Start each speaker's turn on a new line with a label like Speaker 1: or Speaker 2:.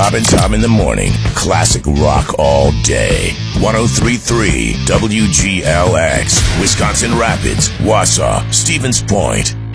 Speaker 1: Rob and Tom in the morning. Classic rock all day. 103.3 WGLX. Wisconsin Rapids, Wausau, Stevens Point.